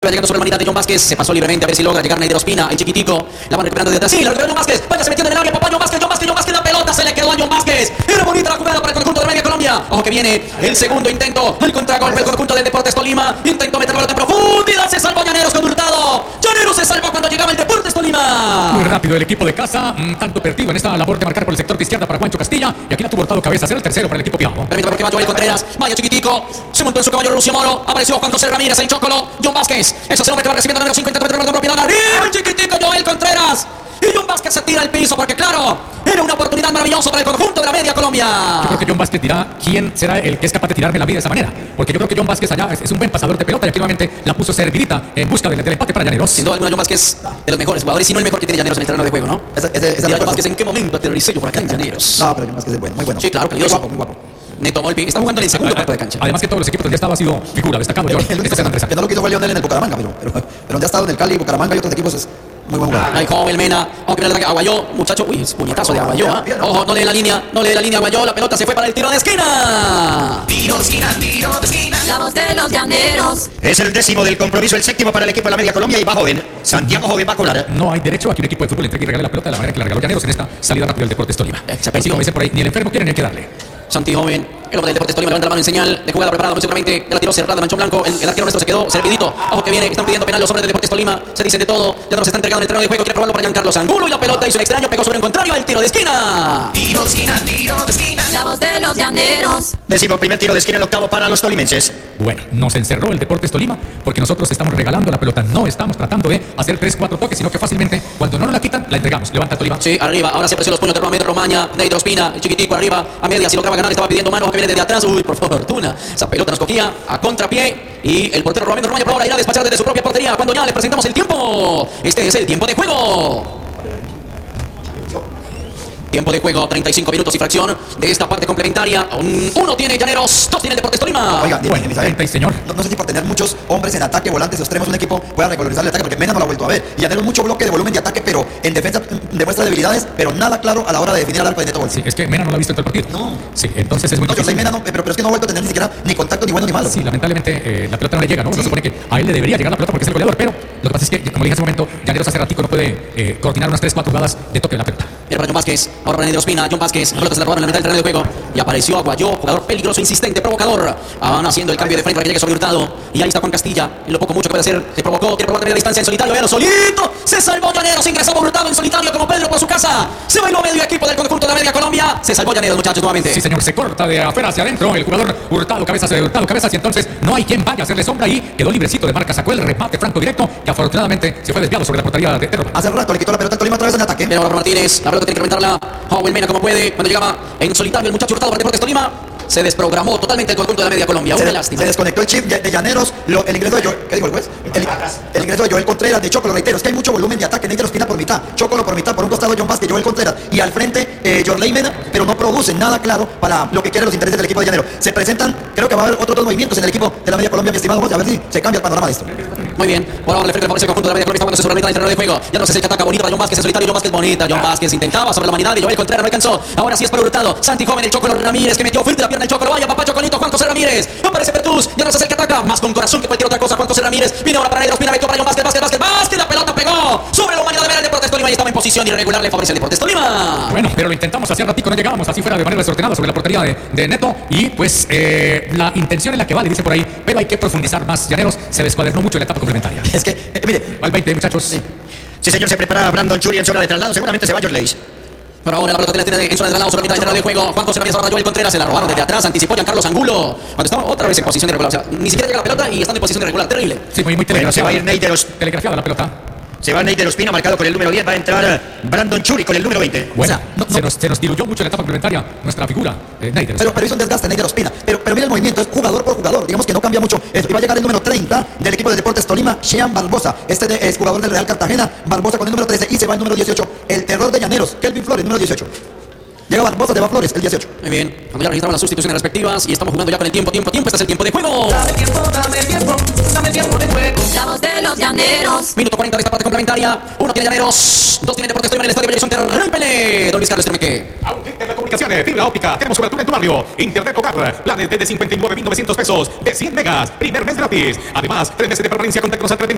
Va llegando sobre la humanidad de John Vázquez. Se pasó libremente a ver si logra llegar Neider Ospina, el chiquitico. La van recuperando de atrás. Sí, la recuperó John Vázquez. Vaya, se metió en el área. Papá, John Vázquez. La pelota se le quedó a John Vázquez. Era bonita la jugada para el conjunto de Media Colombia. Ojo que viene el segundo intento. El contragolpe del conjunto del Deportes Tolima. Intentó meter la pelota en profundidad. Se salvó Llaneros con Hurtado. Llaneros se salvó cuando llegaba el Deportes Tolima. Muy rápido el equipo de casa. Tanto perdido en esta labor de marcar por el sector de izquierda para Juancho Castilla. Y aquí la tuvo Hurtado cabeza. Será el tercero para el equipo Piamo. Permítame porque va Joel Contreras. Vaya chiquitico. Se montó en su caballo Lucio Moro. Apareció Juan José Ramírez, el Chocolo. John Vázquez. Ese es el hombre que va recibiendo número 50 metros de propiedad. Arriba el chiquitico Joel Contreras. Y John Vázquez se tira al piso porque, claro, era una oportunidad maravillosa para el conjunto de la Media Colombia. Yo creo que John Vázquez dirá quién será el que es capaz de tirarme la vida de esa manera. Porque yo creo que John Vázquez allá es un buen pasador de pelota y aquí nuevamente la puso servidita en busca del empate para Llaneros. Sin duda alguna, John Vázquez de los mejores jugadores, si no el mejor que tiene Llaneros en el terreno de juego, ¿no? John Vázquez, ¿en qué momento aterricé yo por acá en Llaneros? No, pero John Vázquez es bueno, muy bueno. Sí, claro, muy guapo. Neto Volpi está jugando en el segundo cuarto de cancha. Además que todos los equipos donde estaba ha sido figura, destacado John. Que no lo quiso fue Lionel en el Bucaramanga, pero donde ha estado en el Cali, Bucaramanga y otros equipos es muy buen jugador. Ahí joven Mena, aunque viene el ataque Aguayó, muchacho, uy, es puñetazo de Aguayó, ¿eh? Ojo, no lee la línea Aguayó, la pelota se fue para el tiro de esquina. Tiro de esquina. La voz de los Llaneros. Es el 10º del compromiso, el 7º para el equipo de la Media Colombia y va Joven. Santiago Joven va a colar. No hay derecho a que un equipo de fútbol entregue y regale la pelota de la manera que la regaló Llaneros en esta salida rápida del Deportes Tolima. Así como dicen por ahí, ni el enfermo quiere ni hay que darle. Santi Joven, el hombre del Deportes Tolima, levanta la mano en señal de jugada preparada, seguramente la tiró cerrada, manchón blanco, el arquero nuestro se quedó servidito. Ojo que viene, están pidiendo penal los hombres del Deportes Tolima, se dicen de todo, ya no se está entregando en el terreno de juego, quiere probarlo para Giancarlo Angulo y la pelota hizo el extraño, pegó sobre el contrario, el tiro de esquina. Tiro de esquina. La voz de los Llaneros. 11º tiro de esquina, el 8º para los tolimenses. Bueno, nos encerró el Deportes Tolima porque nosotros estamos regalando la pelota, no estamos tratando de hacer 3-4 toques, sino que fácilmente cuando no nos la quitan, la entregamos. Levanta Tolima. Sí, arriba, ahora se apreció los puños de Romero Romaña, Neider Ospina, el chiquitico arriba, a media, si lograba ganar, estaba pidiendo mano, que viene desde atrás, uy, por fortuna, esa pelota nos cogía a contrapié y el portero Romero Romaña por ahora irá a despachar desde su propia portería cuando ya le presentamos el tiempo. Este es el tiempo de juego. Tiempo de juego, 35 minutos y fracción de esta parte complementaria. Uno tiene Llaneros, dos tiene el Deportes Tolima. Oiga, Bueno, señor. No sé si por tener muchos hombres en ataque, volantes o extremos, un equipo pueda regularizar el ataque, porque Mena no lo ha vuelto a ver. Y Llaneros mucho bloque de volumen de ataque, pero en defensa demuestra debilidades, pero nada claro a la hora de definir al arco de Neto Volpi. Sí, es que Mena no lo ha visto en todo el partido. No. Sí, entonces es muy No, yo soy difícil. Mena, no, pero es que no ha vuelto a tener ni siquiera ni contacto, ni bueno ni malo. Sí, lamentablemente la pelota no le llega, ¿no? Uno supone que a él le debería llegar la pelota porque es el goleador, pero lo que pasa es que, como dije hace un momento, Llaneros hace ratico no puede coordinar unas 3-4 jugadas de toque de la pelota. Mira para John Vázquez, ahora para Neider Ospina, John Vázquez, la pelota se la robaron en la mitad del terreno de juego y apareció Aguayó, jugador peligroso, insistente, provocador. Van haciendo el cambio de frente para que llegue sobre Hurtado y ahí está Juan Castilla, en lo poco mucho que puede hacer, se provocó, quiere probar a media distancia en solitario, pero solito, se salvó Llaneros, ingresó Hurtado en solitario como Pedro por su casa, se bailó medio equipo del conjunto de la Media Colombia, se salvó Llaneros, muchachos, nuevamente. Sí, señor, se corta de afuera hacia adentro el jugador Hurtado cabezas, y entonces no hay quien vaya a hacerle sombra y quedó librecito de marca, sacó el remate franco directo que afortunadamente se fue desviado sobre la portería de Terro. Hace rato le quitó la pelota al Tolima otra vez en ataque. Mira ahora Martínez, la pelota tiene que reventarla. Joven Mena como puede, cuando llegaba en solitario el muchacho Hurtado para Deportes Tolima, se desprogramó totalmente el conjunto de la Media Colombia. Una lástima. Se desconectó el chip de Llaneros, el ingreso de Joel, ¿qué dijo el juez? El ingreso de Joel Contreras, de Chocolo, reitero, es que hay mucho volumen de ataque, Neider Ospina por mitad, Chocolo por mitad, por un costado John Vázquez, Joel Contreras, y al frente Jorley Mena, pero no producen nada claro para lo que quieren los intereses del equipo de Llaneros. Se presentan, creo que va a haber otros dos movimientos en el equipo de la Media Colombia, mi estimado José, a ver si se cambia el panorama de esto. Muy bien, por ahora le frente favorece el conjunto de la Media Colombia, está sobre la mitad del terreno de juego. Ya no sé si el que ataca bonito para John Vázquez en solitario, John Vázquez bonita, John Vázquez intentaba sobre la humanidad y Joel Contreras no alcanzó. Ahora sí es para Hurtado, Santi Joven, el Chocolo Ramírez que metió frente a la pierna el Chocolo, vaya papá Chocolito, Juan José Ramírez, aparece Pertús, ya no sé el que ataca, más con corazón que cualquier otra cosa, Juan José Ramírez, viene ahora para Neider Ospina, metió para John Vázquez, la pelota pegó sobre la humanidad de Mena, el Deportes Tolima y estaba en posición irregular, le favorece el Deportes Tolima. Bueno, pero lo intentamos hace ratico, no llegábamos así fuera de manera desordenada sobre la portería de Neto y pues la intención es la que vale, dice por ahí, pero hay que profundizar más. Llaneros se descuadernó mucho en la etapa complementaria. Es que, mire, Al 20, muchachos. Sí, señor, se prepara Brandon Churi en zona de traslado, seguramente se va Jorleis. Por ahora la pelota tiene en zona de traslado sobre la mitad del terreno de juego. Juan José Ramírez ahora Joel Contreras, se la robaron desde atrás, anticipó Giancarlo Angulo. Cuando estaba otra vez en posición irregular, o sea, ni siquiera llega la pelota y estando en posición irregular, terrible. Sí, muy Bueno, se va telegrafiada. a ir Neider Telegrafiada la pelota. Se va Neider Ospina, marcado con el número 10, va a entrar Brandon Churi con el número 20. Bueno, O sea, se nos diluyó mucho en la etapa complementaria nuestra figura, Neider. pero hizo un desgaste Neider Ospina. Pero mira el movimiento, es jugador por jugador. Digamos que no cambia mucho. Y va a llegar el número 30 del equipo de Deportes Tolima, Shean Barbosa. Es jugador del Real Cartagena. Barbosa con el número 13 y se va el número 18. El terror de Llaneros, Kelvin Flores, número 18. Llega Barbosa, se va Flores, el 18. Muy bien, cuando ya registraron las sustituciones respectivas y estamos jugando ya con el tiempo. Este es el tiempo de juego. Dame tiempo de juego. La voz de los Llaneros. Minuto 40 de esta parte complementaria. Uno tiene Llaneros, dos tiene Deportes Tolima en el estadio Bellezón Terrempele. Don Luis Carlos Termeque. Aunque telecomunicaciones, fibra óptica, tenemos cobertura en tu barrio. Internet hogar, planes de 59.900 pesos, de 100 megas, primer mes gratis. Además, 3 meses de permanencia, contáctanos al